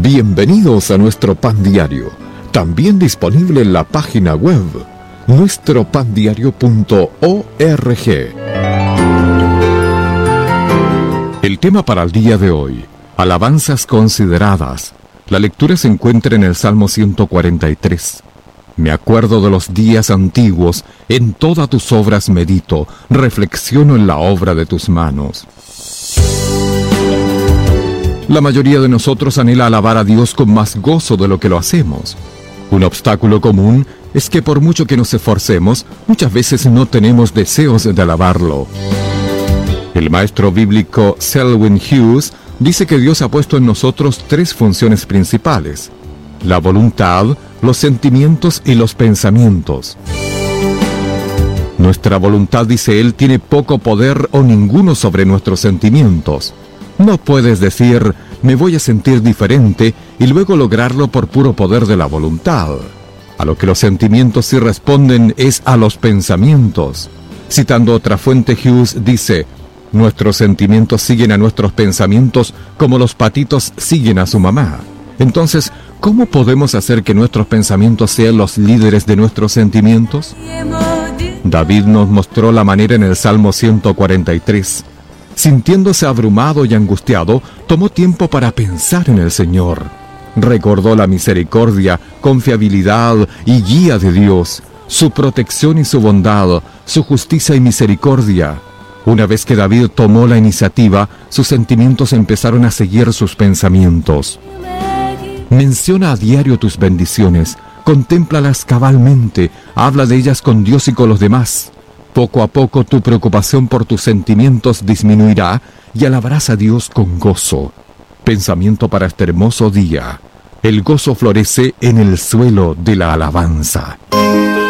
Bienvenidos a nuestro Pan Diario, también disponible en la página web nuestropandiario.org. El tema para el día de hoy: alabanzas consideradas. La lectura se encuentra en el Salmo 143. Me acuerdo de los días antiguos, en todas tus obras medito, reflexiono en la obra de tus manos. La mayoría de nosotros anhela alabar a Dios con más gozo de lo que lo hacemos. Un obstáculo común es que por mucho que nos esforcemos, muchas veces no tenemos deseos de alabarlo. El maestro bíblico Selwyn Hughes dice que Dios ha puesto en nosotros tres funciones principales: la voluntad, los sentimientos y los pensamientos. Nuestra voluntad, dice él, tiene poco poder o ninguno sobre nuestros sentimientos. No puedes decir, me voy a sentir diferente, y luego lograrlo por puro poder de la voluntad. A lo que los sentimientos sí responden es a los pensamientos. Citando otra fuente, Hughes dice, nuestros sentimientos siguen a nuestros pensamientos como los patitos siguen a su mamá. Entonces, ¿cómo podemos hacer que nuestros pensamientos sean los líderes de nuestros sentimientos? David nos mostró la manera en el Salmo 143. Sintiéndose abrumado y angustiado, tomó tiempo para pensar en el Señor. Recordó la misericordia, confiabilidad y guía de Dios, su protección y su bondad, su justicia y misericordia. Una vez que David tomó la iniciativa, sus sentimientos empezaron a seguir sus pensamientos. Menciona a diario tus bendiciones, contémplalas cabalmente, habla de ellas con Dios y con los demás. Poco a poco tu preocupación por tus sentimientos disminuirá y alabarás a Dios con gozo. Pensamiento para este hermoso día: el gozo florece en el suelo de la alabanza.